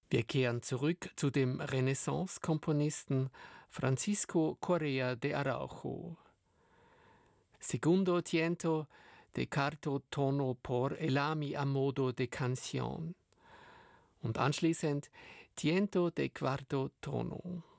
Wir kehren zurück zu dem Renaissance-Komponisten Francisco Correa de Araujo. Segundo tiento de quarto tono por el ami a modo de canción. Und anschließend tiento de quarto tono.